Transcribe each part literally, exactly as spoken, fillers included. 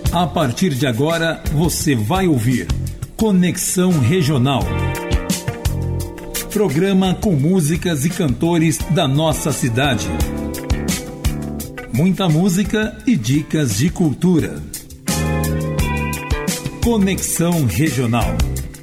A partir de agora, você vai ouvir Conexão Regional. Programa com músicas e cantores da nossa cidade. Muita música e dicas de cultura. Conexão Regional.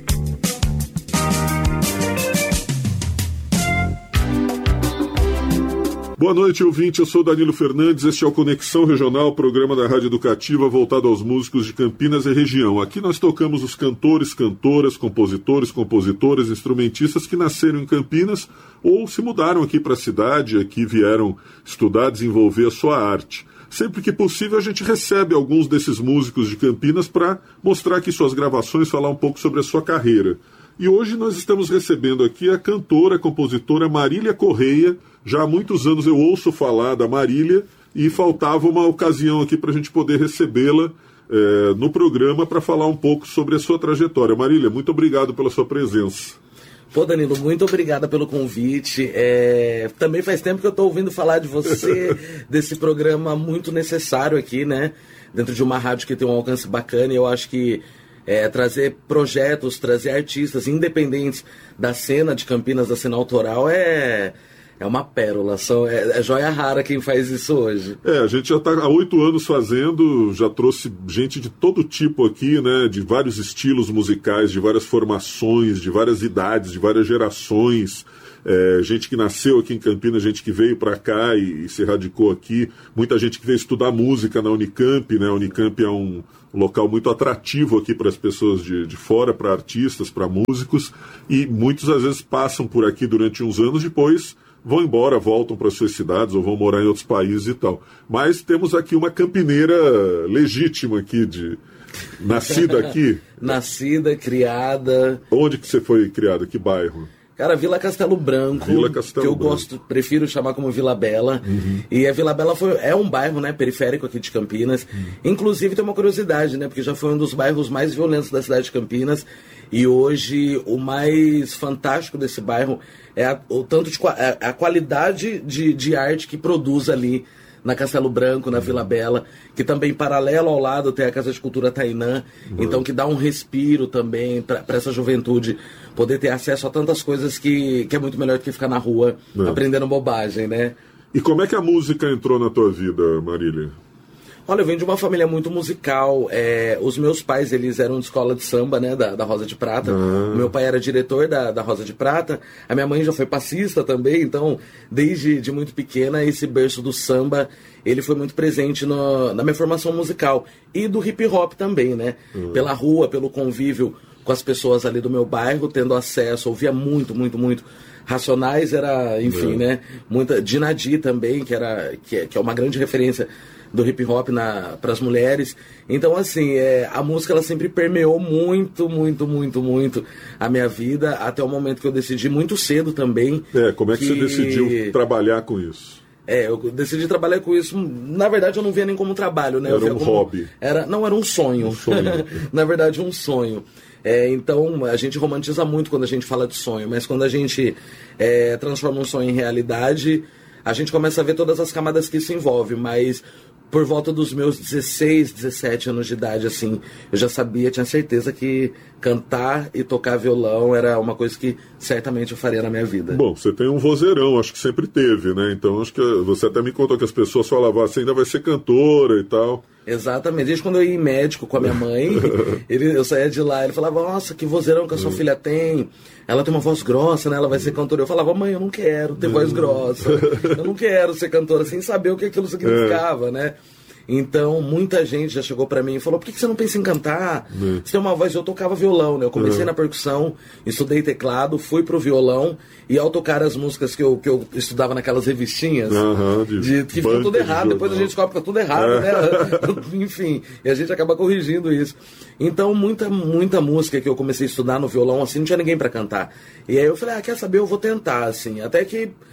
Boa noite, ouvinte. Eu sou Danilo Fernandes. Este é o Conexão Regional, programa da Rádio Educativa voltado aos músicos de Campinas e região. Aqui nós tocamos os cantores, cantoras, compositores, compositoras, instrumentistas que nasceram em Campinas ou se mudaram aqui para a cidade, aqui vieram estudar, desenvolver a sua arte. Sempre que possível a gente recebe alguns desses músicos de Campinas para mostrar aqui suas gravações, falar um pouco sobre a sua carreira. E hoje nós estamos recebendo aqui a cantora, a compositora Marília Correia. Já há muitos anos eu ouço falar da Marília e faltava uma ocasião aqui para a gente poder recebê-la é, no programa para falar um pouco sobre a sua trajetória. Marília, muito obrigado pela sua presença. Pô, Danilo, muito obrigada pelo convite. É, também faz tempo que eu estou ouvindo falar de você, desse programa muito necessário aqui, né? Dentro de uma rádio que tem um alcance bacana, e eu acho que É, trazer projetos, trazer artistas independentes da cena de Campinas, da cena autoral, é, é uma pérola, são, é, é joia rara quem faz isso hoje. É, a gente já está há oito anos fazendo, já trouxe gente de todo tipo aqui, né, de vários estilos musicais, de várias formações, de várias idades, de várias gerações. É, gente que nasceu aqui em Campinas, gente que veio para cá e, e se radicou aqui, muita gente que veio estudar música na Unicamp, né? A Unicamp é um local muito atrativo aqui para as pessoas de, de fora, para artistas, para músicos, e muitos às vezes passam por aqui durante uns anos, depois vão embora, voltam para suas cidades ou vão morar em outros países e tal. Mas temos aqui uma campineira legítima aqui, de nascida aqui. Nascida, criada. Onde que você foi criada? Que bairro? Cara, Vila Castelo Branco, Vila Castelo que eu Branco. gosto, prefiro chamar como Vila Bela. Uhum. E a Vila Bela foi, é um bairro, né, periférico aqui de Campinas. Uhum. Inclusive tem uma curiosidade, né, porque já foi um dos bairros mais violentos da cidade de Campinas. E hoje o mais fantástico desse bairro é a, o tanto de, a, a qualidade de, de arte que produz ali na Castelo Branco, na Vila Bela, que também paralelo ao lado tem a Casa de Cultura Tainã, uhum. Então que dá um respiro também para essa juventude poder ter acesso a tantas coisas que, que é muito melhor do que ficar na rua é. aprendendo bobagem, né? E como é que a música entrou na tua vida, Marília? Olha, eu venho de uma família muito musical. É, os meus pais, eles eram de escola de samba, né, da, da Rosa de Prata. Ah. O meu pai era diretor da, da Rosa de Prata. A minha mãe já foi passista também. Então, desde de muito pequena, esse berço do samba, ele foi muito presente no, na minha formação musical. E do hip hop também, né? Ah. Pela rua, pelo convívio com as pessoas ali do meu bairro, tendo acesso, ouvia muito, muito, muito. Racionais era, enfim, é. né? Muita, Dinadi também, que, era, que, é, que é uma grande referência do hip hop para as mulheres. Então, assim, é, a música ela sempre permeou muito, muito, muito, muito a minha vida, até o momento que eu decidi, muito cedo também. É, como é que, que... você decidiu trabalhar com isso? É, eu decidi trabalhar com isso. Na verdade, eu não via nem como trabalho, né? Era eu via um como... hobby. Era... Não, era um sonho. Um sonho. Na verdade, um sonho. É, então, a gente romantiza muito quando a gente fala de sonho, mas quando a gente é, transforma um sonho em realidade, a gente começa a ver todas as camadas que isso envolve, mas por volta dos meus dezesseis, dezessete anos de idade, assim, eu já sabia, tinha certeza que cantar e tocar violão era uma coisa que certamente eu faria na minha vida. Bom, você tem um vozeirão, acho que sempre teve, né? Então acho que você até me contou que as pessoas falavam, você ainda vai ser cantora e tal. Exatamente. Desde quando eu ia em médico com a minha mãe, ele, eu saía de lá, ele falava, nossa, que vozeirão que a sua filha tem. Ela tem uma voz grossa, né? Ela vai ser cantora. Eu falava, mãe, eu não quero ter voz grossa. Eu não quero ser cantora, sem saber o que aquilo significava, né? Então, muita gente já chegou pra mim e falou, por que você não pensa em cantar? Uhum. Você tem uma voz, eu tocava violão, né? Eu comecei uhum. na percussão, estudei teclado, fui pro violão, e ao tocar as músicas que eu, que eu estudava naquelas revistinhas, uhum, de de, que ficou tudo errado, de depois a gente descobre que tá tudo errado, é. né? Enfim, e a gente acaba corrigindo isso. Então, muita, muita música que eu comecei a estudar no violão, assim, não tinha ninguém pra cantar. E aí eu falei, ah, quer saber, eu vou tentar, assim, até que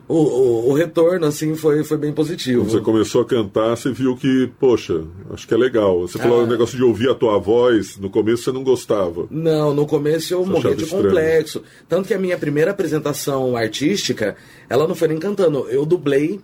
o, o, o retorno, assim, foi, foi bem positivo. Quando você começou a cantar, você viu que, poxa, acho que é legal. Você falou o ah. um negócio de ouvir a tua voz, no começo você não gostava. Não, no começo eu você morria de estranho. complexo. Tanto que a minha primeira apresentação artística, ela não foi nem cantando. Eu dublei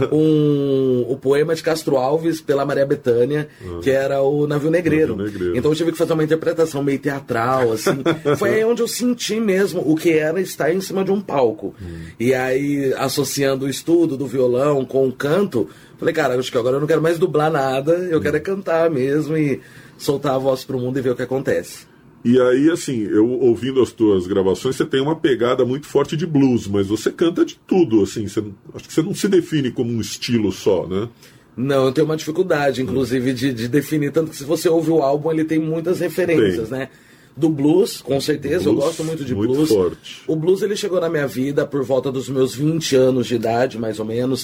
um, o poema de Castro Alves pela Maria Bethânia, ah. que era o Navio Negreiro. Navio Negreiro. Então eu tive que fazer uma interpretação meio teatral, assim. Foi aí onde eu senti mesmo o que era estar em cima de um palco. Hum. E aí, associando o estudo do violão com o canto, falei, cara, acho que agora eu não quero mais dublar nada, eu quero é cantar mesmo e soltar a voz pro mundo e ver o que acontece. E aí, assim, eu ouvindo as tuas gravações, você tem uma pegada muito forte de blues, mas você canta de tudo, assim, você, acho que você não se define como um estilo só, né? Não, eu tenho uma dificuldade, inclusive, de, de definir, tanto que se você ouve o álbum, ele tem muitas referências, tem. né? Do blues, com certeza, blues, eu gosto muito de muito blues. Forte. O blues ele chegou na minha vida por volta dos meus vinte anos de idade, mais ou menos,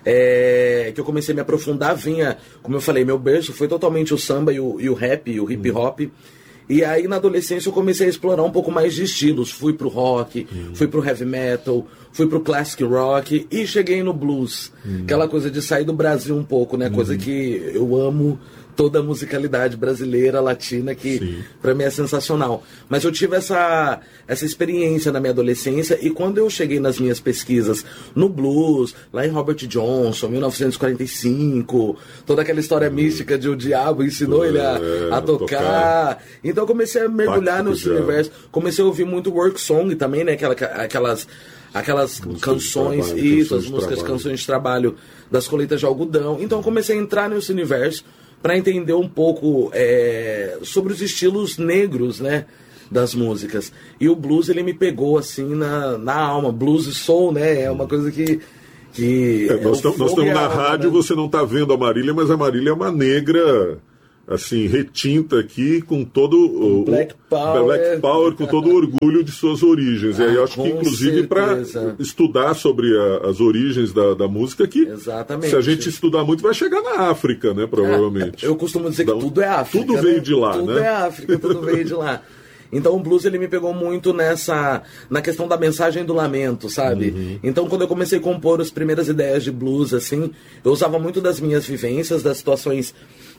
é, que eu comecei a me aprofundar, vinha, como eu falei, meu berço foi totalmente o samba e o, e o rap, e o hip hop. Hum. E aí na adolescência eu comecei a explorar um pouco mais de estilos, fui pro rock, hum. fui pro heavy metal, fui pro classic rock e cheguei no blues. Hum. Aquela coisa de sair do Brasil um pouco, né? Hum. Coisa que eu amo. Toda a musicalidade brasileira, latina, que pra mim é sensacional. Mas eu tive essa, essa experiência na minha adolescência e quando eu cheguei nas minhas pesquisas no blues, lá em Robert Johnson, mil novecentos e quarenta e cinco, toda aquela história hum. mística de o diabo ensinou é, ele a, a tocar. tocar. Então eu comecei a mergulhar nesse universo. Comecei a ouvir muito work song também, né? Aquela, aquelas... Aquelas músicas canções, trabalho, isso, canções as músicas, de canções de trabalho das colheitas de algodão. Então eu comecei a entrar nesse universo para entender um pouco é, sobre os estilos negros, né, das músicas. E o blues, ele me pegou, assim, na, na alma. Blues e soul, né, é uma coisa que... que é, nós estamos na rádio, né? Você não está vendo a Marília, mas a Marília é uma negra... assim, retinta aqui com todo o Black Power, Black Power com todo o orgulho de suas origens. Ah, e aí eu acho que, inclusive, para estudar sobre a, as origens da, da música, que Exatamente. Se a gente estudar muito, vai chegar na África, né, provavelmente. É, eu costumo dizer que tudo é África. Tudo veio né? de lá, tudo né? Tudo é África, tudo veio de lá. Então o blues ele me pegou muito nessa na questão da mensagem do lamento, sabe? Uhum. Então quando eu comecei a compor as primeiras ideias de blues, assim, eu usava muito das minhas vivências, das situações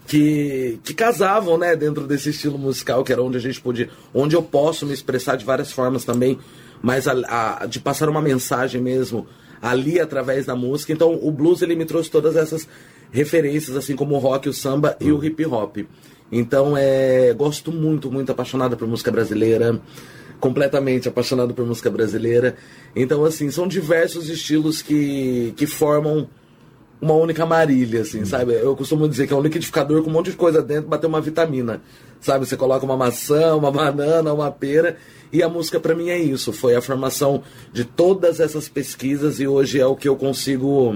que, que casavam, né, dentro desse estilo musical, que era onde a gente podia, onde eu posso me expressar de várias formas também, mas a, a, de passar uma mensagem mesmo ali através da música. Então o blues ele me trouxe todas essas referências, assim como o rock, o samba uhum. e o hip hop. Então, é, gosto muito, muito apaixonado por música brasileira, completamente apaixonado por música brasileira. Então, assim, são diversos estilos que, que formam uma única Marília, assim, sabe? Eu costumo dizer que é um liquidificador com um monte de coisa dentro, bater uma vitamina, sabe? Você coloca uma maçã, uma banana, uma pera, e a música pra mim é isso. Foi a formação de todas essas pesquisas e hoje é o que eu consigo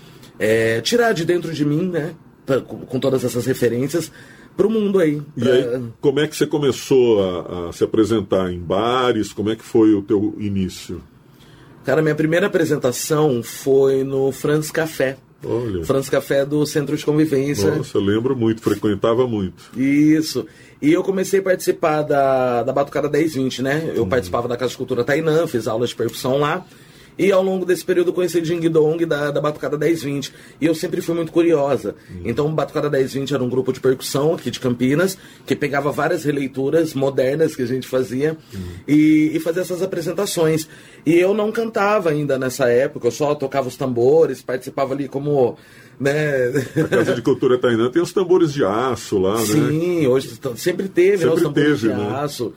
é, tirar de dentro de mim, né? Com, com todas essas referências, pro mundo aí. Pra... E aí, como é que você começou a, a se apresentar em bares? Como é que foi o teu início? Cara, minha primeira apresentação foi no Franz Café. Olha. Franz Café do Centro de Convivência. Nossa, eu lembro muito, frequentava muito. Isso. E eu comecei a participar da, da Batucada dez vinte, né? Eu hum. participava da Casa de Cultura Tainã, fiz aulas de percussão lá. E ao longo desse período eu conheci Ding Dong da, da Batucada dez vinte. E eu sempre fui muito curiosa. Hum. Então, Batucada dez vinte era um grupo de percussão aqui de Campinas, que pegava várias releituras modernas que a gente fazia hum. e, e fazia essas apresentações. E eu não cantava ainda nessa época, eu só tocava os tambores, participava ali como... Né? A Casa de Cultura Tainã tem os tambores de aço lá, Sim, né? Sim, hoje sempre teve sempre né, os tambores teve, de né? aço.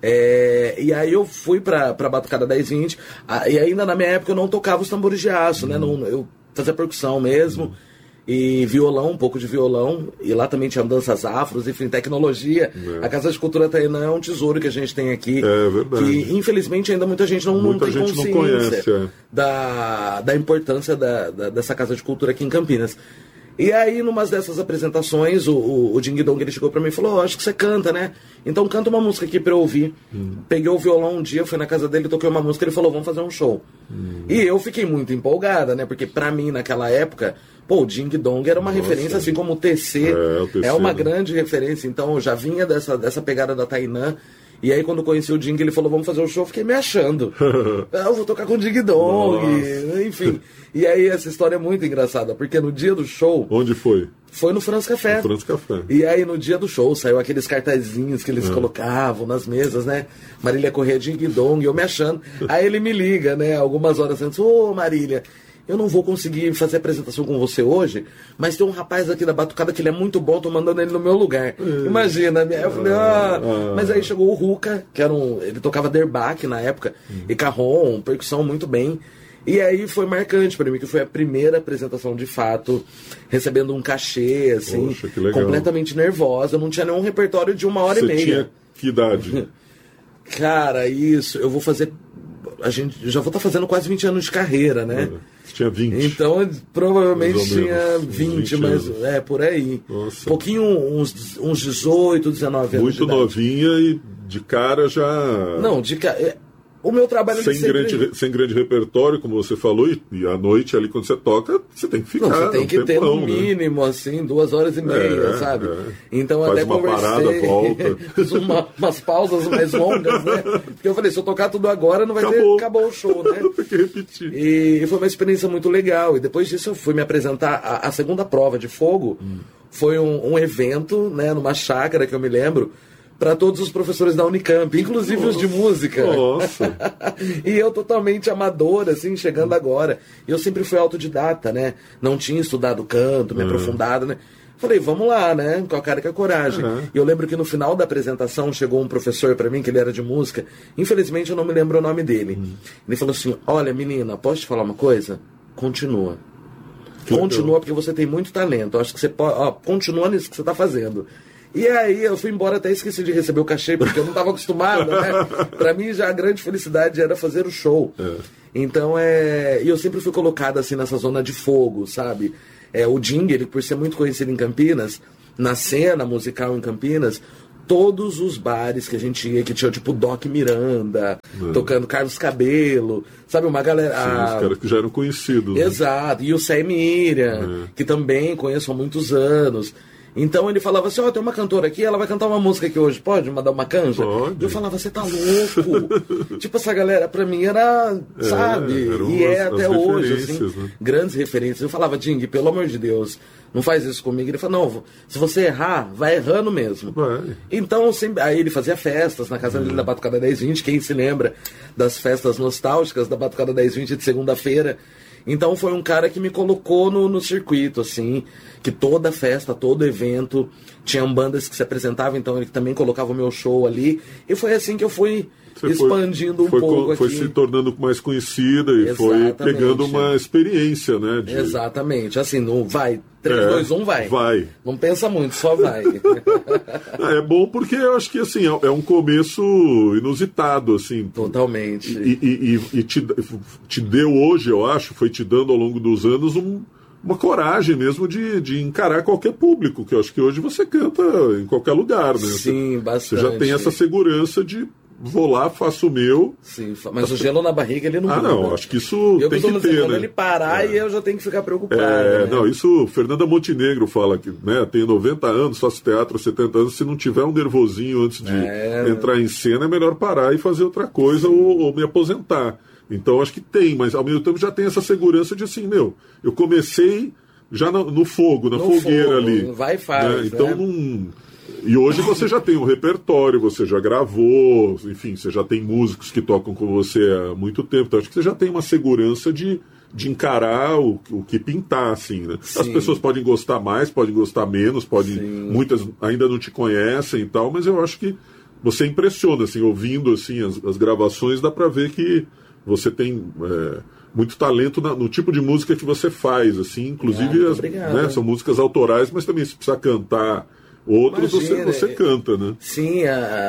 É, e aí eu fui pra, pra Batucada dez vinte, e ainda na minha época eu não tocava os tambores de aço, hum. né? Não, eu fazia percussão mesmo, hum. e violão, um pouco de violão, e lá também tinha danças afros, enfim, tecnologia. É. A Casa de Cultura Tainã é um tesouro que a gente tem aqui, é verdade. Que infelizmente ainda muita gente não, muita não tem gente consciência não conhece, é. da, da importância da, da, dessa Casa de Cultura aqui em Campinas. E aí, numa dessas apresentações, o, o, o Ding Dong ele chegou pra mim e falou, oh, acho que você canta, né? Então canta uma música aqui pra eu ouvir. Hum. Peguei o violão um dia, fui na casa dele, toquei uma música, ele falou, vamos fazer um show. Hum. E eu fiquei muito empolgada, né? Porque pra mim, naquela época, pô, o Ding Dong era uma Nossa. referência, assim como o T C. É, o T C, é uma né? grande referência. Então, eu já vinha dessa, dessa pegada da Tainã. E aí, quando eu conheci o Ding, ele falou, vamos fazer um show, eu fiquei me achando. Eu vou tocar com o Ding Dong, enfim. E aí, essa história é muito engraçada, porque no dia do show... Onde foi? Foi no Franz Café. No Franz Café. E aí, no dia do show, saiu aqueles cartazinhos que eles é. colocavam nas mesas, né? Marília Corrêa, Ding Dong, eu me achando. Aí ele me liga, né, algumas horas antes, ô Marília... eu não vou conseguir fazer a apresentação com você hoje, mas tem um rapaz aqui da Batucada que ele é muito bom, tô mandando ele no meu lugar. Hum. Imagina, eu falei, ah, ah. Mas aí chegou o Ruka, que era um, ele tocava derbaque na época, hum. e carrom, percussão muito bem. E aí foi marcante pra mim, que foi a primeira apresentação de fato, recebendo um cachê, assim, Poxa, completamente nervosa, não tinha nenhum repertório de uma hora você e meia. Tinha que idade? Cara, isso, eu vou fazer... A gente, eu já vou estar fazendo quase vinte anos de carreira, né? Você tinha vinte. Então, provavelmente tinha vinte, mas anos. É, por aí. Nossa. Um pouquinho, uns, uns dezoito, dezenove anos. Muito novinha e de cara já... Não, de cara... O meu trabalho... Sem, sempre... grande, sem grande repertório, como você falou, e, e à noite ali quando você toca, você tem que ficar. Não, você tem que um ter tempão, no mínimo, né? Assim, duas horas e meia, é, sabe? É. Então Faz até uma conversei... parada, volta. Fiz uma, umas pausas mais longas, né? Porque eu falei, se eu tocar tudo agora, não vai acabou. ter... Acabou o show, né? Tem que repetir. E foi uma experiência muito legal. E depois disso eu fui me apresentar... A, a segunda prova de fogo hum. foi um, um evento, né? Numa chácara que eu me lembro... para todos os professores da Unicamp, inclusive Nossa. os de música. Nossa. E eu totalmente amador, assim, chegando hum. agora. E eu sempre fui autodidata, né? Não tinha estudado canto, me hum. aprofundado, né? Falei, vamos lá, né? Com a cara e com a coragem. Uhum. E eu lembro que no final da apresentação chegou um professor para mim, que ele era de música. Infelizmente eu não me lembro o nome dele. Hum. Ele falou assim, olha menina, posso te falar uma coisa? Continua. Que Continua legal. Porque você tem muito talento. Eu acho que você pode... Ó, continua nisso que você tá fazendo. E aí eu fui embora, até esqueci de receber o cachê, porque eu não estava acostumado, né? Pra mim já a grande felicidade era fazer o show. É. Então, é... E eu sempre fui colocado assim nessa zona de fogo, sabe? É, o Ding, ele por ser muito conhecido em Campinas, na cena musical em Campinas, todos os bares que a gente ia, que tinha tipo Doc Miranda, é. tocando Carlos Cabelo, sabe? Uma galera... Sim, a... os caras que já eram conhecidos. Exato. Né? E o Sam Miriam, é. que também conheço há muitos anos. Então ele falava assim, ó, oh, tem uma cantora aqui, ela vai cantar uma música aqui hoje, pode mandar uma canja? Pode. Eu falava, você tá louco? Tipo, essa galera pra mim era, é, sabe, e é até hoje, assim, né? Grandes referências. Eu falava, Ding, pelo amor de Deus, não faz isso comigo. Ele falou, não, se você errar, vai errando mesmo. Vai. Então, sempre, aí ele fazia festas na casa é. dele da Batucada dez vinte, quem se lembra das festas nostálgicas da Batucada dez vinte de segunda-feira. Então foi um cara que me colocou no, no circuito, assim, que toda festa, todo evento, tinham bandas que se apresentavam, então ele também colocava o meu show ali, e foi assim que eu fui Você expandindo foi, um foi, pouco foi aqui. Foi se tornando mais conhecida e Exatamente. Foi pegando uma experiência, né? De... Exatamente, assim, não vai... três, dois, um, vai. Vai. Não pensa muito, só vai. É bom porque eu acho que assim, é um começo inusitado, assim. Totalmente. E, e, e, e te, te deu hoje, eu acho, foi te dando ao longo dos anos um, uma coragem mesmo de, de encarar qualquer público, que eu acho que hoje você canta em qualquer lugar, né? Sim, você, bastante. Você já tem essa segurança de... Vou lá, faço o meu. Sim, mas o gelo na barriga ele não Ah, não, muda. Acho que isso eu tem que ter, dizer, quando né? ele parar, é. eu já tenho que ficar preocupado. É, né? Não, isso Fernanda Montenegro fala que, né, tem noventa anos, faço teatro há setenta anos, se não tiver um nervosinho antes de é. entrar em cena, é melhor parar e fazer outra coisa ou, ou me aposentar. Então acho que tem, mas ao mesmo tempo já tem essa segurança de assim, meu, eu comecei já no, no fogo, na no fogueira fogo, ali. Vai e faz. Né? Então né? não... E hoje você já tem um repertório, você já gravou, enfim, você já tem músicos que tocam com você há muito tempo, então acho que você já tem uma segurança de, de encarar o, o que pintar, assim, né? Sim. As pessoas podem gostar mais, podem gostar menos, podem, muitas ainda não te conhecem e tal, mas eu acho que você impressiona, assim, ouvindo assim, as, as gravações, dá pra ver que você tem é, muito talento na, no tipo de música que você faz, assim, inclusive ah, as, né, são músicas autorais, mas também se precisar cantar outros, Imagina, você, você canta, né? Sim,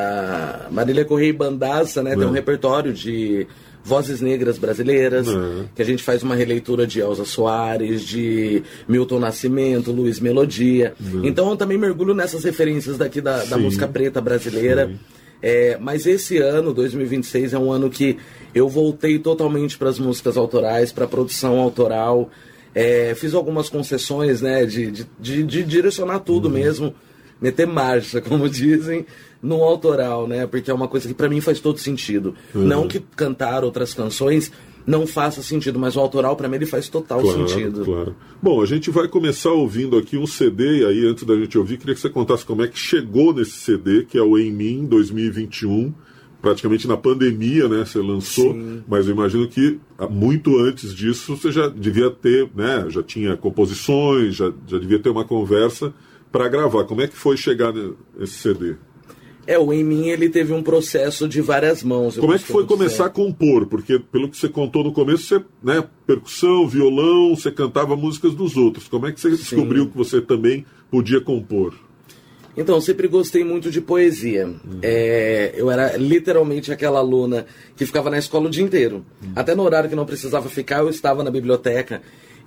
a Marília Corrêa e Bandaça, né, é. tem um repertório de vozes negras brasileiras, é. que a gente faz uma releitura de Elza Soares, de Milton Nascimento, Luiz Melodia. É. Então eu também mergulho nessas referências daqui da, da música preta brasileira. É, mas esse ano, dois mil e vinte e seis, é um ano que eu voltei totalmente para as músicas autorais, para a produção autoral. É, fiz algumas concessões, né, de, de, de, de direcionar tudo uhum. mesmo meter marcha, como dizem, no autoral, né? Porque é uma coisa que pra mim faz todo sentido. Uhum. Não que cantar outras canções não faça sentido, mas o autoral pra mim ele faz total claro, sentido. Claro. Bom, a gente vai começar ouvindo aqui um C D, e aí antes da gente ouvir, queria que você contasse como é que chegou nesse C D, que é o Em Mim dois mil e vinte e um, praticamente na pandemia, né? Você lançou, sim, mas eu imagino que muito antes disso você já devia ter, né? Já tinha composições, já, já devia ter uma conversa para gravar. Como é que foi chegar nesse C D? É, o Em Mim, ele teve um processo de várias mãos. Como é que foi dizer. começar a compor? Porque, pelo que você contou no começo, você, né, percussão, violão, você cantava músicas dos outros. Como é que você Sim. descobriu que você também podia compor? Então, sempre gostei muito de poesia. Uhum. É, eu era literalmente aquela aluna que ficava na escola o dia inteiro. Uhum. Até no horário que não precisava ficar, eu estava na biblioteca.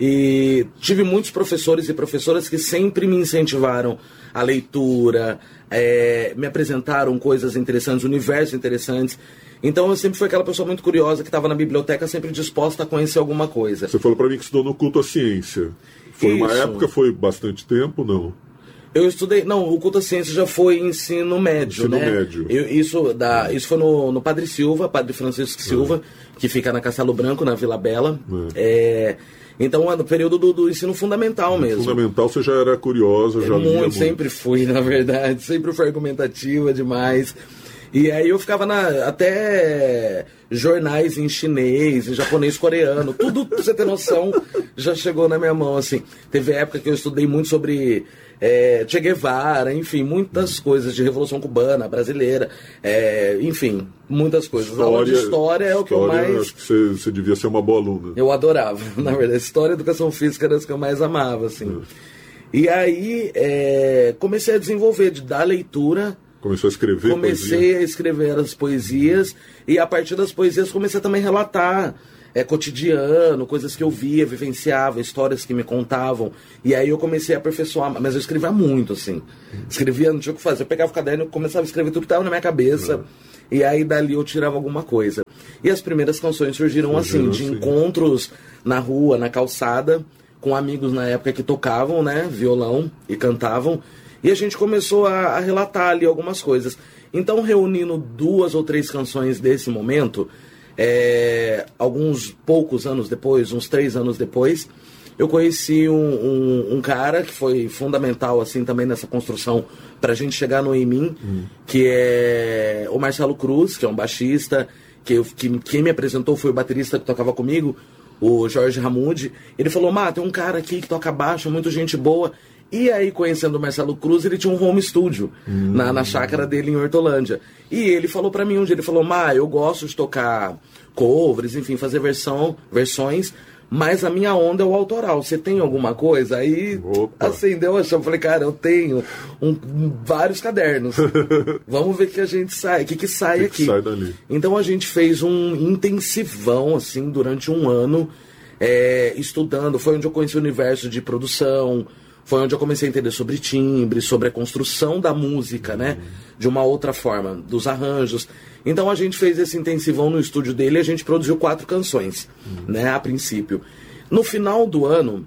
E tive muitos professores e professoras que sempre me incentivaram a leitura, é, me apresentaram coisas interessantes, universos interessantes. Então eu sempre fui aquela pessoa muito curiosa que estava na biblioteca, sempre disposta a conhecer alguma coisa. Você falou para mim que estudou no Culto à Ciência. Foi Isso. uma época, foi bastante tempo, não? Eu estudei... Não, o Culto à Ciência já foi ensino médio, ensino né? Ensino médio. Eu, isso, da, isso foi no, no Padre Silva, Padre Francisco Silva, é. que fica na Castelo Branco, na Vila Bela. É... É, então é no período do, do ensino fundamental no mesmo. Fundamental você já era curiosa, já muito, lia muito. Sempre fui, na verdade. Sempre fui argumentativa demais. E aí eu ficava na, até jornais em chinês, em japonês, coreano, tudo, pra você ter noção, já chegou na minha mão, assim. Teve época que eu estudei muito sobre é, Che Guevara, enfim, muitas coisas de Revolução Cubana, brasileira, é, enfim, muitas coisas. História, a aula de história é o que eu mais... Acho que você, você devia ser uma boa aluna. Eu adorava, na verdade. História e educação física eram as que eu mais amava, assim. É. E aí, é, comecei a desenvolver, de dar leitura... Começou a escrever Comecei poesia. a escrever as poesias, e a partir das poesias comecei a também relatar é, cotidiano, coisas que eu via, vivenciava, histórias que me contavam. E aí eu comecei a aperfeiçoar, mas eu escrevia muito, assim. Escrevia, não tinha o que fazer. Eu pegava o caderno e começava a escrever tudo que estava na minha cabeça. Uhum. E aí dali eu tirava alguma coisa. E as primeiras canções surgiram, surgiram assim, de assim. encontros na rua, na calçada, com amigos na época que tocavam, né, violão e cantavam. E a gente começou a, a relatar ali algumas coisas. Então, reunindo duas ou três canções desse momento, é, alguns poucos anos depois, uns três anos depois, eu conheci um, um, um cara que foi fundamental assim também nessa construção pra gente chegar no Em Mim, hum. que é o Marcelo Cruz, que é um baixista, que, eu, que quem me apresentou foi o baterista que tocava comigo, o Jorge Ramudi. Ele falou, Má, tem um cara aqui que toca baixo, muito gente boa. E aí, conhecendo o Marcelo Cruz, ele tinha um home studio hum. na, na chácara dele em Hortolândia. E ele falou pra mim um dia, ele falou, Má, eu gosto de tocar covers, enfim, fazer versão, versões, mas a minha onda é o autoral. Você tem alguma coisa? Aí Opa. acendeu a chama. Falei, cara, eu tenho um, vários cadernos. Vamos ver que a gente sai, o que que sai que aqui. Que sai dali? Então a gente fez um intensivão, assim, durante um ano, é, estudando. Foi onde eu conheci o universo de produção. Foi onde eu comecei a entender sobre timbre, sobre a construção da música, né? De uma outra forma, dos arranjos. Então a gente fez esse intensivão no estúdio dele e a gente produziu quatro canções, uhum. né? A princípio. No final do ano,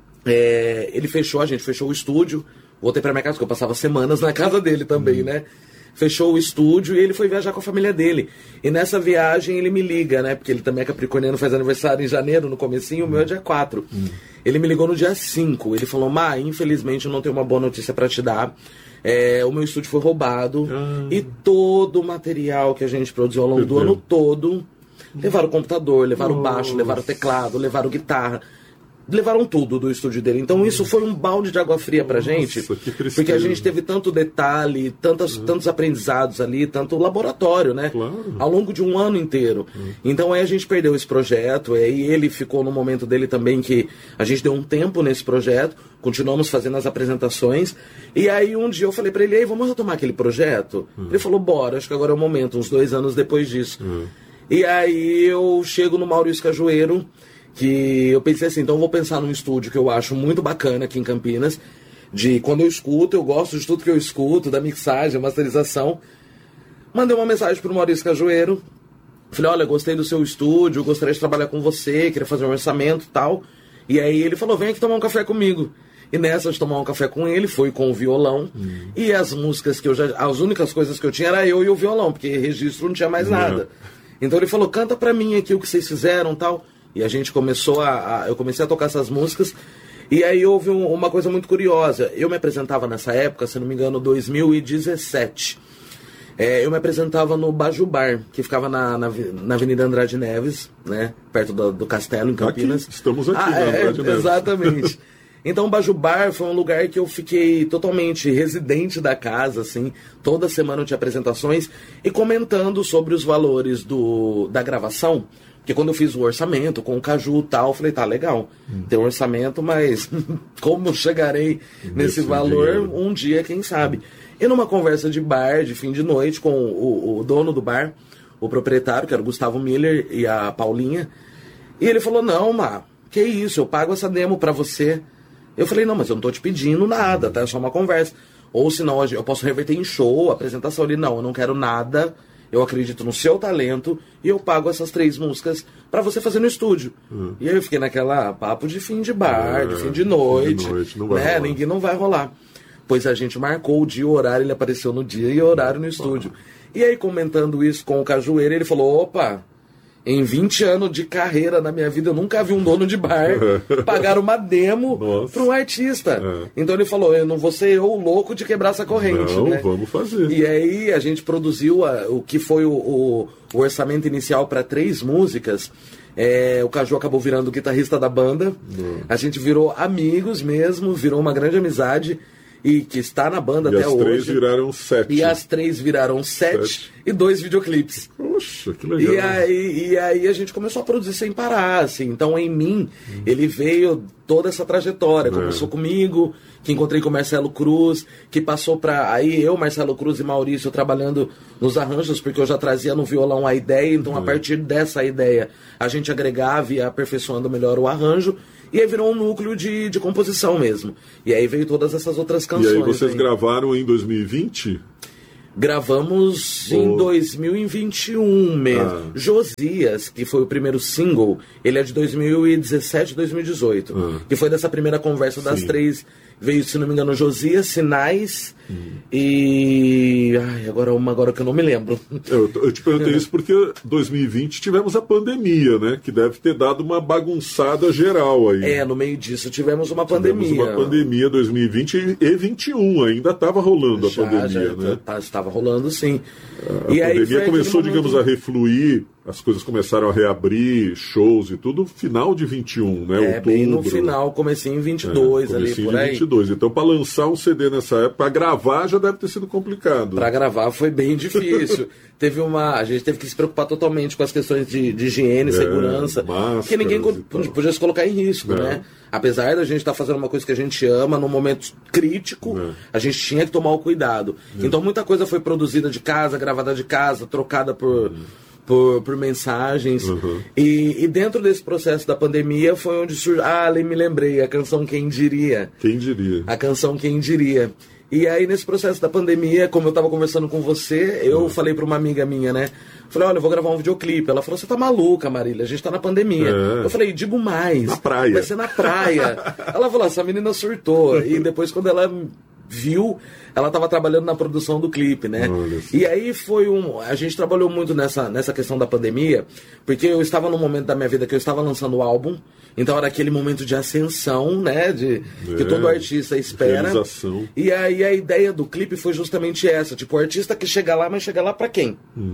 é, ele fechou, a gente fechou o estúdio. Voltei pra minha casa, porque eu passava semanas na casa dele também, uhum. né? Fechou o estúdio e ele foi viajar com a família dele. E nessa viagem ele me liga, né? Porque ele também é capricorniano, faz aniversário em janeiro, no comecinho, o meu é dia quatro. Hum. Ele me ligou no dia cinco. Ele falou, Má, infelizmente eu não tenho uma boa notícia pra te dar. É, o meu estúdio foi roubado. Hum. E todo o material que a gente produziu ao longo do ano todo, levaram o computador, levaram o baixo, levaram o teclado, levaram guitarra. Levaram tudo do estúdio dele. Então isso foi um balde de água fria pra Nossa, gente. Porque a gente teve tanto detalhe, tantas, uhum. tantos aprendizados ali, tanto laboratório, né? Claro. Ao longo de um ano inteiro. Uhum. Então aí a gente perdeu esse projeto. E aí ele ficou no momento dele também que a gente deu um tempo nesse projeto. Continuamos fazendo as apresentações. E aí um dia eu falei pra ele, ei, vamos retomar aquele projeto? Uhum. Ele falou, bora, acho que agora é o momento. Uns dois anos depois disso. Uhum. E aí eu chego no Maurício Cajueiro, que eu pensei assim, então eu vou pensar num estúdio que eu acho muito bacana aqui em Campinas, de quando eu escuto, eu gosto de tudo que eu escuto, da mixagem, masterização. Mandei uma mensagem pro Maurício Cajueiro, falei, olha, gostei do seu estúdio, gostaria de trabalhar com você, queria fazer um orçamento e tal. E aí ele falou, vem aqui tomar um café comigo. E nessa de tomar um café com ele, foi com o violão. Hum. E as músicas que eu já... As únicas coisas que eu tinha era eu e o violão, porque registro não tinha mais nada. É. Então ele falou, canta pra mim aqui o que vocês fizeram e tal. E a gente começou a, a... Eu comecei a tocar essas músicas. E aí houve um, uma coisa muito curiosa. Eu me apresentava nessa época, se não me engano, dois mil e dezessete. É, eu me apresentava no Baju Bar, que ficava na, na, na Avenida Andrade Neves, né? Perto do, do Castelo, em Campinas. Aqui, estamos aqui, ah, na é, Andrade Neves. Exatamente. Então o Baju Bar foi um lugar que eu fiquei totalmente residente da casa, assim. Toda semana eu tinha apresentações e comentando sobre os valores do, da gravação. Porque quando eu fiz o orçamento com o Caju e tal, eu falei, tá, legal, hum. tem um orçamento, mas como chegarei nesse, nesse valor dinheiro. Um dia, quem sabe? E numa conversa de bar, de fim de noite, com o, o dono do bar, o proprietário, que era o Gustavo Miller, e a Paulinha, e ele falou, não, Má, que isso, eu pago essa demo pra você. Eu falei, não, mas eu não tô te pedindo nada, tá? É só uma conversa. Ou senão eu posso reverter em show, apresentação ali. Não, eu não quero nada. Eu acredito no seu talento e eu pago essas três músicas pra você fazer no estúdio. Hum. E aí eu fiquei naquela papo de fim de bar, é, de fim de noite. De noite não vai né? Ninguém não vai rolar. Pois a gente marcou o dia e o horário, ele apareceu no dia e o horário no estúdio. E aí comentando isso com o Cajueiro, ele falou, opa... Em vinte anos de carreira na minha vida, eu nunca vi um dono de bar pagar uma demo para um artista. É. Então ele falou, eu não vou ser eu o louco de quebrar essa corrente. Não, né? Vamos fazer. E aí a gente produziu a, o que foi o, o, o orçamento inicial para três músicas. É, o Caju acabou virando guitarrista da banda. Não. A gente virou amigos mesmo, virou uma grande amizade. E que está na banda e até hoje. E as três viraram sete. E as três viraram sete, sete. E dois videoclipes. Poxa, que legal. E aí, e aí a gente começou a produzir sem parar, assim. Então, em mim, hum. ele veio toda essa trajetória. Começou é. comigo, que encontrei com o Marcelo Cruz, que passou para... Aí eu, Marcelo Cruz e Maurício trabalhando nos arranjos, porque eu já trazia no violão a ideia. Então, é. a partir dessa ideia, a gente agregava e ia aperfeiçoando melhor o arranjo. E aí virou um núcleo de, de composição mesmo. E aí veio todas essas outras canções. E aí vocês aí. gravaram em dois mil e vinte? Gravamos em dois mil e vinte e um mesmo. Ah. Josias, que foi o primeiro single, ele é de dois mil e dezessete, dois mil e dezoito. Ah. Que foi dessa primeira conversa das Sim. três. Veio, se não me engano, Josias, Sinais hum. e... Ai, agora uma agora que eu não me lembro. Eu, eu te perguntei isso porque dois mil e vinte tivemos a pandemia, né? Que deve ter dado uma bagunçada geral aí. É, no meio disso tivemos uma pandemia. Tivemos uma pandemia dois mil e vinte e vinte e um, ainda estava rolando já, a pandemia, já, né? Tá, estava rolando, sim. A, e a aí pandemia começou, momento... digamos, a refluir, as coisas começaram a reabrir, shows e tudo, final de vinte e um, né? É, Outubro, bem no final, comecinho em vinte e dois, é, ali, por aí. vinte e dois. Então, para lançar um C D nessa época, para gravar já deve ter sido complicado. Para gravar foi bem difícil. Teve uma... A gente teve que se preocupar totalmente com as questões de, de higiene, é, segurança. Porque ninguém podia se colocar em risco, é. né? Apesar da gente estar tá fazendo uma coisa que a gente ama, num momento crítico, é. a gente tinha que tomar o cuidado. É. Então, muita coisa foi produzida de casa, gravada de casa, trocada por... Por, por mensagens. Uhum. E, e dentro desse processo da pandemia foi onde surgiu. Ah, me lembrei, a canção Quem Diria. Quem Diria. A canção Quem Diria. E aí, nesse processo da pandemia, como eu tava conversando com você, eu uhum. falei pra uma amiga minha, né? Falei, olha, eu vou gravar um videoclipe. Ela falou, você tá maluca, Marília, a gente tá na pandemia. É. Eu falei, digo mais. Na praia. Vai ser na praia. Ela falou, essa menina surtou. E depois, quando ela viu, ela estava trabalhando na produção do clipe, né? E aí foi um... A gente trabalhou muito nessa, nessa questão da pandemia, porque eu estava num momento da minha vida que eu estava lançando o álbum, então era aquele momento de ascensão, né? De, é, que todo artista espera. Realização. E aí a ideia do clipe foi justamente essa, tipo, o artista que chega lá, mas chega lá pra quem? Hum.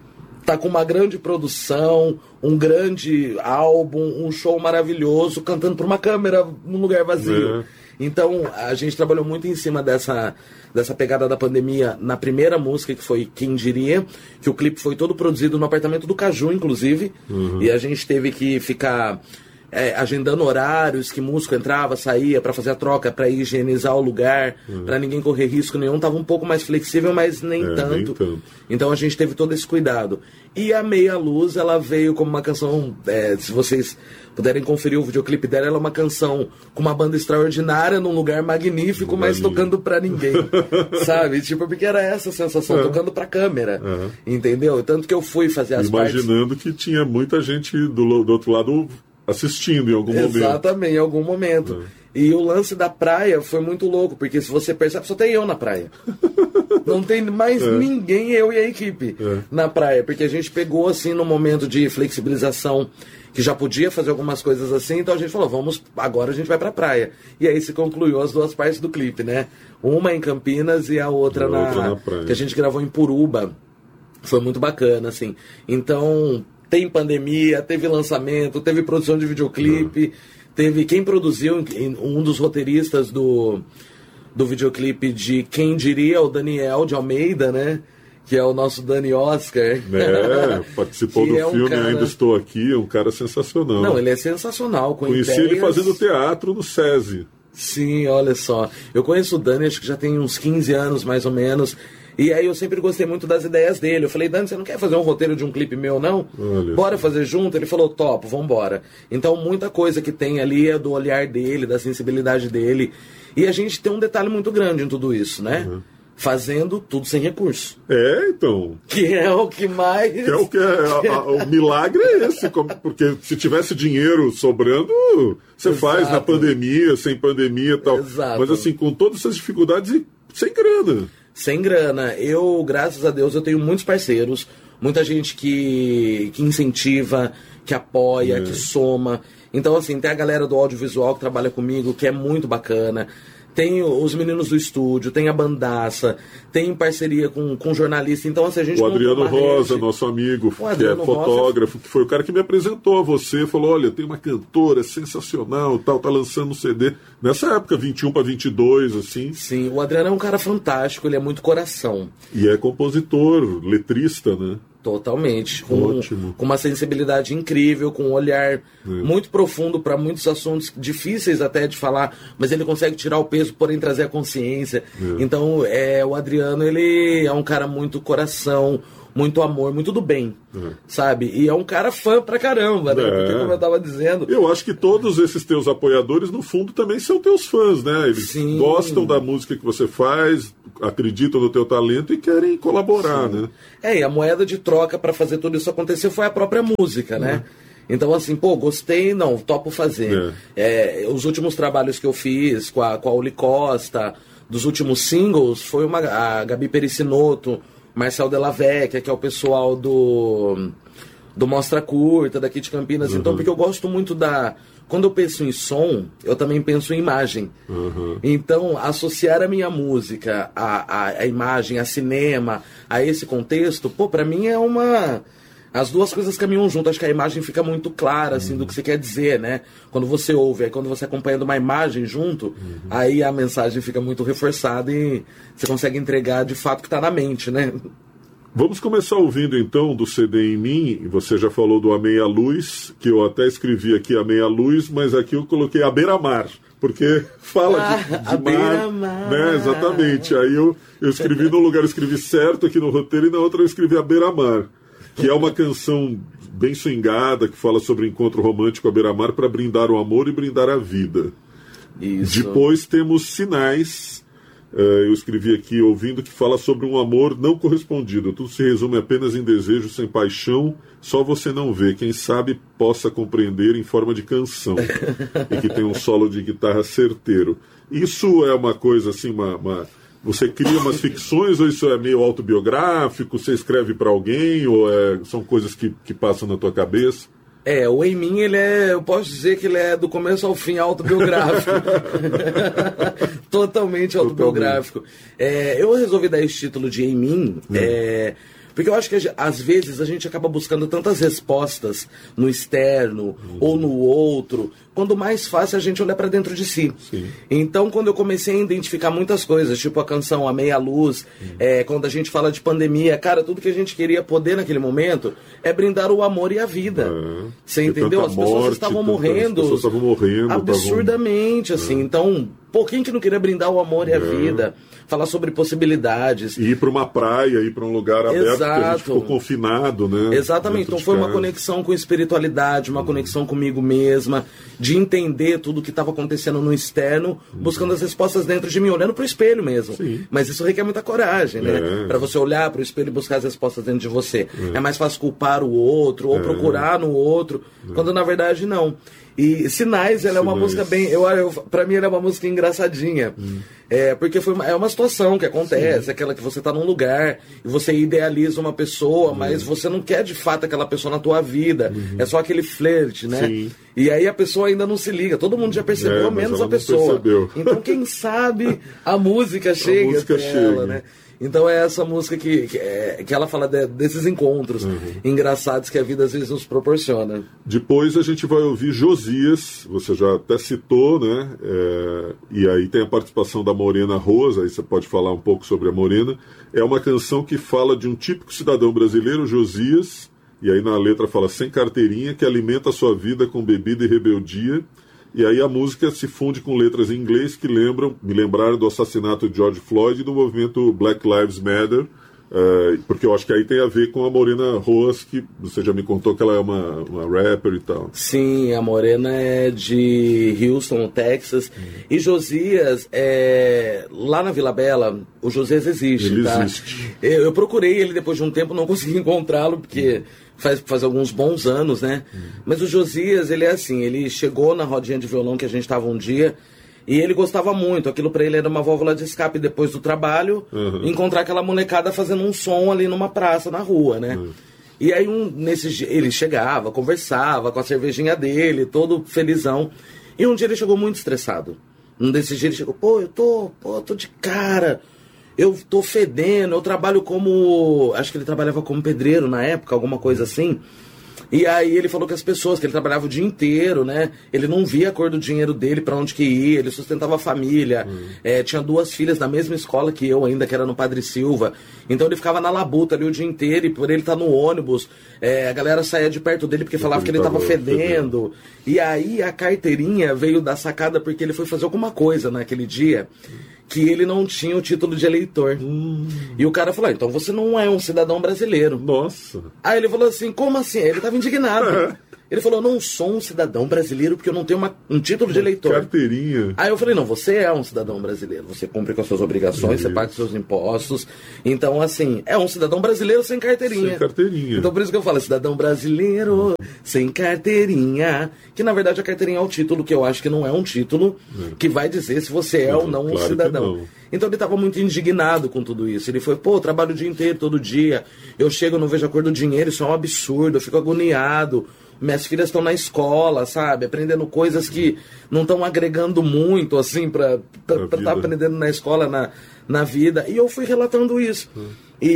Tá com uma grande produção, um grande álbum, um show maravilhoso, cantando pra uma câmera num lugar vazio. É. Então, a gente trabalhou muito em cima dessa, dessa pegada da pandemia na primeira música, que foi Quem Diria, que o clipe foi todo produzido no apartamento do Caju, inclusive, uhum. e a gente teve que ficar é, agendando horários, que músico entrava, saía para fazer a troca, para higienizar o lugar, uhum. para ninguém correr risco nenhum. Tava um pouco mais flexível, mas nem, é, tanto. nem tanto. Então a gente teve todo esse cuidado. E a Meia Luz, ela veio como uma canção, é, se vocês puderem conferir o videoclipe dela, ela é uma canção com uma banda extraordinária, num lugar magnífico, mas tocando pra ninguém, sabe? Tipo, porque era essa a sensação, é. tocando pra câmera, uhum. entendeu? Tanto que eu fui fazer as Imaginando partes... Imaginando que tinha muita gente do, do outro lado assistindo em algum Exatamente, momento. Exatamente, em algum momento. Uhum. E o lance da praia foi muito louco, porque se você percebe, só tem eu na praia. Não tem mais é. ninguém, eu e a equipe, é. na praia. Porque a gente pegou, assim, no momento de flexibilização, que já podia fazer algumas coisas assim, então a gente falou, vamos, agora a gente vai pra praia. E aí se concluiu as duas partes do clipe, né? Uma em Campinas e a outra, na, outra na praia. Que a gente gravou em Puruba. Foi muito bacana, assim. Então, tem pandemia, teve lançamento, teve produção de videoclipe, uhum. teve quem produziu, um dos roteiristas do, do videoclipe de Quem Diria, o Daniel de Almeida, né? Que é o nosso Dani Oscar. É, participou do é um filme cara... Ainda Estou Aqui, é um cara sensacional. Não, ele é sensacional. Com Conheci ideias... ele fazendo teatro no SESI. Sim, olha só. Eu conheço o Dani, acho que já tem uns quinze anos, mais ou menos. E aí eu sempre gostei muito das ideias dele. Eu falei, Dani, você não quer fazer um roteiro de um clipe meu, não? Olha Bora isso. fazer junto? Ele falou, topo, vambora. Então muita coisa que tem ali é do olhar dele, da sensibilidade dele. E a gente tem um detalhe muito grande em tudo isso, né? Uhum. Fazendo tudo sem recurso. É, então. Que é o que mais... Que é o que é... A, a, o milagre é esse. Porque se tivesse dinheiro sobrando, você Exato. faz na pandemia, sem pandemia e tal. Exato. Mas assim, com todas essas dificuldades e sem grana. Sem grana. Eu, graças a Deus, eu tenho muitos parceiros. Muita gente que, que incentiva, que apoia, é. que soma. Então, assim, tem a galera do audiovisual que trabalha comigo, que é muito bacana. Tem os meninos do estúdio, tem a bandaça, tem parceria com, com jornalista. Então, assim, a gente o Adriano Rosa, nosso amigo, que é fotógrafo, que foi o cara que me apresentou a você, falou, olha, tem uma cantora sensacional, tal, tá lançando um C D. Nessa época, vinte e um para vinte e dois, assim. Sim, o Adriano é um cara fantástico, ele é muito coração. E é compositor, letrista, né? Totalmente, com, com uma sensibilidade incrível, com um olhar é. muito profundo para muitos assuntos difíceis até de falar, mas ele consegue tirar o peso, porém trazer a consciência. É. Então, é, o Adriano, ele é um cara muito coração, muito amor, muito do bem, é. sabe? E é um cara fã pra caramba, né? É. Porque, como eu tava dizendo... Eu acho que todos esses teus apoiadores, no fundo, também são teus fãs, né? Eles Sim. gostam da música que você faz, acreditam no teu talento e querem colaborar, Sim. né? É, e a moeda de troca para fazer tudo isso acontecer foi a própria música, né? É. Então, assim, pô, gostei, não, topo fazer. É. É, os últimos trabalhos que eu fiz com a, com a Uli Costa, dos últimos singles, foi uma, a Gabi Pericinoto, Marcel Della Vecchia, que é o pessoal do, do Mostra Curta, daqui de Campinas. Uhum. Então, porque eu gosto muito da... Quando eu penso em som, eu também penso em imagem. Uhum. Então, associar a minha música, a, a, a imagem, a cinema, a esse contexto, pô, pra mim é uma... As duas coisas caminham junto. Acho que a imagem fica muito clara, assim, uhum. do que você quer dizer, né? Quando você ouve, aí quando você acompanha uma imagem junto, uhum. aí a mensagem fica muito reforçada e você consegue entregar de fato o que tá na mente, né? Vamos começar ouvindo então do C D Em Mim. Você já falou do A Meia Luz, que eu até escrevi aqui A Meia Luz, mas aqui eu coloquei A Beira Mar, porque fala ah, de, de a mar, mar, né? Exatamente. Aí eu, eu escrevi no lugar, eu escrevi certo aqui no roteiro e na outra eu escrevi A Beira Mar, que é uma canção bem swingada, que fala sobre encontro romântico à beira-mar para brindar o amor e brindar a vida. Isso. Depois temos Sinais. Uh, eu escrevi aqui, ouvindo, que fala sobre um amor não correspondido. Tudo se resume apenas em desejo sem paixão, só você não vê. Quem sabe possa compreender em forma de canção. E que tem um solo de guitarra certeiro. Isso é uma coisa assim, uma, uma... você cria umas ficções ou isso é meio autobiográfico? Você escreve para alguém ou é... são coisas que, que passam na tua cabeça? É, o Em Mim, ele é, eu posso dizer que ele é do começo ao fim autobiográfico. Totalmente autobiográfico. É, eu resolvi dar esse título de Em Mim, hum. é, porque eu acho que às vezes a gente acaba buscando tantas respostas no externo hum. ou no outro, quando mais fácil a gente olhar para dentro de si. Sim. Então, quando eu comecei a identificar muitas coisas, tipo a canção A Meia Luz, hum. é, quando a gente fala de pandemia, cara, tudo que a gente queria poder naquele momento é brindar o amor e a vida. É. Você entendeu? As pessoas morte, estavam morrendo, as pessoas estavam morrendo absurdamente, tavam... assim. É. Então, pô, quem que não queria brindar o amor e a é. vida? Falar sobre possibilidades. E ir para uma praia, ir para um lugar aberto, Exato. porque a gente ficou confinado, né? Exatamente. Então foi uma conexão com espiritualidade, uma uhum. conexão comigo mesma, de entender tudo o que estava acontecendo no externo, uhum. buscando as respostas dentro de mim, olhando para o espelho mesmo. Sim. Mas isso requer muita coragem, né? É. Para você olhar para o espelho e buscar as respostas dentro de você. É, é mais fácil culpar o outro, ou é. procurar no outro, é. quando na verdade não. E Sinais, ela é uma Sinais. música bem... Eu, eu, pra mim, ela é uma música engraçadinha. Hum. É, porque foi uma, é uma situação que acontece, Sim. aquela que você tá num lugar e você idealiza uma pessoa, uhum. mas você não quer de fato aquela pessoa na tua vida. Uhum. É só aquele flerte, né? Sim. E aí a pessoa ainda não se liga. Todo mundo já percebeu, é, menos a pessoa. Então, quem sabe a música chega a música até chega. ela, né? Então é essa música que, que, é, que ela fala de, desses encontros uhum. engraçados que a vida às vezes nos proporciona. Depois a gente vai ouvir Josias, você já até citou, né? É, e aí tem a participação da Morena Rosa, aí você pode falar um pouco sobre a Morena. É uma canção que fala de um típico cidadão brasileiro, Josias, e aí na letra fala sem carteirinha, que alimenta a sua vida com bebida e rebeldia. E aí a música se funde com letras em inglês que lembram, me lembraram do assassinato de George Floyd e do movimento Black Lives Matter, uh, porque eu acho que aí tem a ver com a Morena Roas, que você já me contou que ela é uma, uma rapper e tal. Sim, a Morena é de Houston, Texas, hum. e Josias, é... lá na Vila Bela, o Josias existe. Ele tá? existe. Eu, eu procurei ele depois de um tempo, não consegui encontrá-lo, porque... Hum. Faz, faz alguns bons anos, né? Hum. Mas o Josias, ele é assim, ele chegou na rodinha de violão que a gente estava um dia e ele gostava muito, aquilo pra ele era uma válvula de escape depois do trabalho, uhum. encontrar aquela molecada fazendo um som ali numa praça, na rua, né? Uhum. E aí um, nesse, ele chegava, conversava com a cervejinha dele, todo felizão, e um dia ele chegou muito estressado. Um desses dias ele chegou, pô, eu tô, pô, tô de cara... Eu tô fedendo, eu trabalho como... Acho que ele trabalhava como pedreiro na época, alguma coisa assim. E aí ele falou que as pessoas, que ele trabalhava o dia inteiro, né? Ele não via a cor do dinheiro dele, pra onde que ia, ele sustentava a família. Uhum. É, tinha duas filhas da mesma escola que eu ainda, que era no Padre Silva. Então ele ficava na labuta ali o dia inteiro, e por ele estar no ônibus, é, a galera saía de perto dele porque falava ele que ele tava fedendo. fedendo. E aí a carteirinha veio da sacada porque ele foi fazer alguma coisa naquele dia... que ele não tinha o título de eleitor. Hum. E o cara falou, então você não é um cidadão brasileiro. Nossa. Aí ele falou assim, como assim? Aí ele estava indignado. Ele falou, não sou um cidadão brasileiro porque eu não tenho uma, um título de eleitor. Carteirinha. Aí eu falei, não, você é um cidadão brasileiro. Você cumpre com as suas obrigações, isso. Você paga os seus impostos. Então, assim, é um cidadão brasileiro sem carteirinha. Sem carteirinha. Então por isso que eu falo, cidadão brasileiro sem carteirinha. Que na verdade a carteirinha é o título, que eu acho que não é um título é. que vai dizer se você é não, ou não claro um cidadão. Não. Então ele estava muito indignado com tudo isso. Ele foi, pô, eu trabalho o dia inteiro, todo dia. Eu chego, não vejo a cor do dinheiro, isso é um absurdo. Eu fico agoniado. Minhas filhas estão na escola, sabe? Aprendendo coisas que não estão agregando muito, assim, para estar tá aprendendo na escola, na, na vida. E eu fui relatando isso. Hum.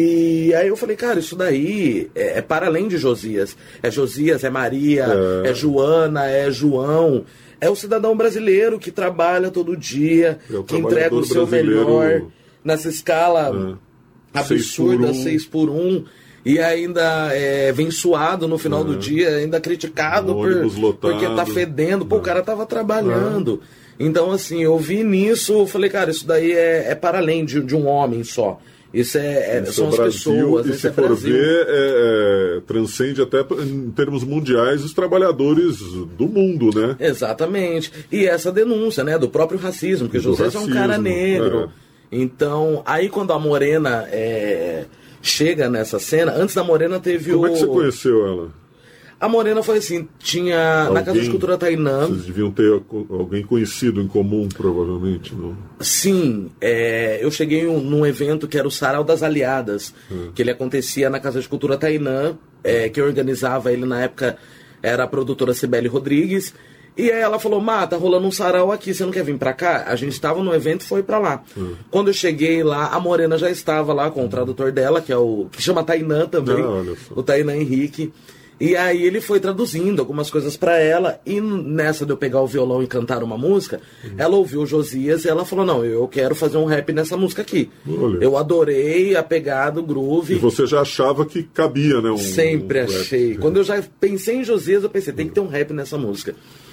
E aí eu falei, cara, isso daí é, é para além de Josias. É Josias, é Maria, é, é Joana, é João. É o cidadão brasileiro que trabalha todo dia, é que entrega o seu melhor nessa escala é. absurda, seis por um. E ainda é, vem suado no final é. do dia, ainda criticado por, porque tá fedendo. Pô, é. o cara tava trabalhando. É. Então, assim, eu vi nisso, eu falei, cara, isso daí é, é para além de, de um homem só. Isso é, é isso são é as Brasil, pessoas. E se é for Brasil. ver, é, é, transcende até em termos mundiais os trabalhadores do mundo, né? Exatamente. E essa denúncia, né, do próprio racismo, porque José é um cara negro. É. Então, aí quando a Morena é, chega nessa cena, antes da Morena teve Como o... Como é que você conheceu ela? A Morena foi assim, tinha alguém, na Casa de Cultura Tainã... Vocês deviam ter alguém conhecido em comum, provavelmente, não? Sim, é, eu cheguei um, num evento que era o Sarau das Aliadas, hum. que ele acontecia na Casa de Cultura Tainã, é, que organizava ele na época, era a produtora Cibele Rodrigues, e aí ela falou, Má, tá rolando um sarau aqui, você não quer vir pra cá? A gente estava no evento e foi pra lá. Hum. Quando eu cheguei lá, a Morena já estava lá com o tradutor dela, que é o que chama Tainã também, ah, o Tainã Henrique. E aí ele foi traduzindo algumas coisas pra ela, e nessa de eu pegar o violão e cantar uma música, uhum. ela ouviu o Josias e ela falou, não, eu quero fazer um rap nessa música aqui. Olha. Eu adorei a pegada, o groove. E você já achava que cabia, né? Um, Sempre um achei. Rap. Quando eu já pensei em Josias, eu pensei, tem que ter um rap nessa música.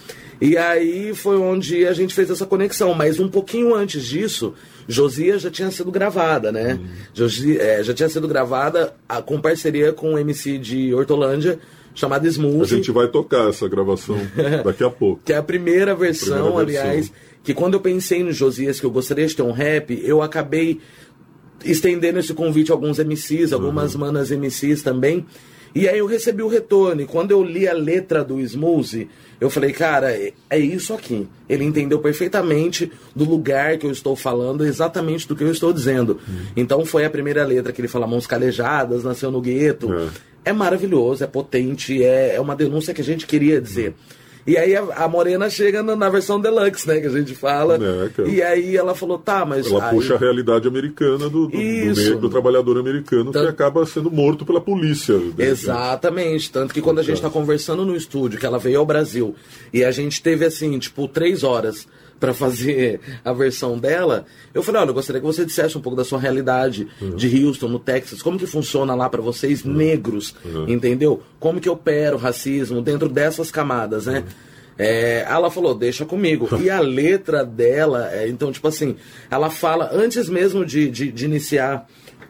E aí foi onde a gente fez essa conexão, mas um pouquinho antes disso, Josias já tinha sido gravada, né? Uhum. Josi, é, já tinha sido gravada a, com parceria com um M C de Hortolândia, chamado Smooth. A gente vai tocar essa gravação daqui a pouco. Que é a primeira versão, a primeira aliás, versão. Que quando eu pensei no Josias, que eu gostaria de ter um rap, eu acabei estendendo esse convite a alguns M Cs, algumas uhum. manas M Cs também. E aí eu recebi o retorno, e quando eu li a letra do Smoothie, eu falei, cara, é isso aqui. Ele entendeu perfeitamente do lugar que eu estou falando, exatamente do que eu estou dizendo. Hum. Então foi a primeira letra que ele fala, mãos calejadas, nasceu no gueto. É, é maravilhoso, é potente, é, é uma denúncia que a gente queria dizer. Hum. E aí a, a Morena chega na, na versão deluxe, né, que a gente fala, é, e aí ela falou, tá, mas... Ela aí... puxa a realidade americana do, do, do, negro, do trabalhador americano, Tanto... que acaba sendo morto pela polícia. Exatamente, tanto que quando a gente tá conversando no estúdio, que ela veio ao Brasil, e a gente teve, assim, tipo, três horas para fazer a versão dela, eu falei, olha, eu gostaria que você dissesse um pouco da sua realidade uhum. de Houston, no Texas, como que funciona lá para vocês, uhum. negros, uhum. entendeu? Como que opera o racismo dentro dessas camadas, né? Uhum. É, ela falou, deixa comigo. E a letra dela, é, então, tipo assim, ela fala, antes mesmo de, de, de iniciar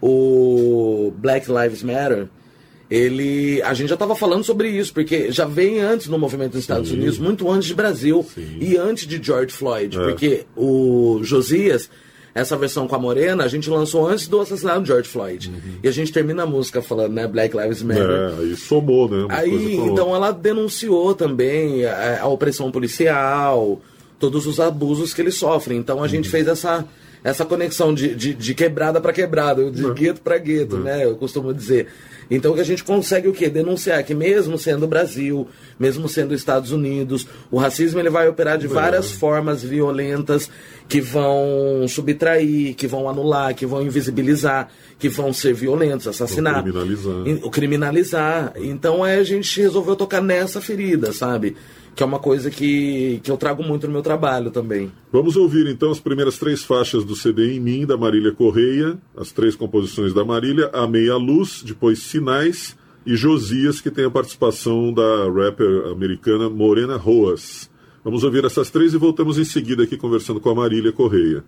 o Black Lives Matter, ele, a gente já estava falando sobre isso, porque já vem antes no movimento dos Estados Sim. Unidos, muito antes de Brasil Sim. e antes de George Floyd, é. porque o Josias, essa versão com a Morena, a gente lançou antes do assassinato de George Floyd. Uhum. E a gente termina a música falando, né, Black Lives Matter. É, aí somou, né? Aí, então ela denunciou também a, a opressão policial, todos os abusos que eles sofrem. Então a gente uhum. fez essa... essa conexão de, de, de quebrada para quebrada, de uhum. gueto para gueto, uhum. né? Eu costumo dizer. Então que a gente consegue o quê? Denunciar que mesmo sendo o Brasil, mesmo sendo os Estados Unidos, o racismo ele vai operar de várias uhum. formas violentas que vão subtrair, que vão anular, que vão invisibilizar, que vão ser violentos, assassinar. Criminalizar. O criminalizar. Então é, a gente resolveu tocar nessa ferida, sabe? Que é uma coisa que, que eu trago muito no meu trabalho também. Vamos ouvir então as primeiras três faixas do C D Em Mim, da Marília Correia, as três composições da Marília, A Meia Luz, depois Sinais e Josias, que tem a participação da rapper americana Morena Roas. Vamos ouvir essas três e voltamos em seguida aqui conversando com a Marília Correia.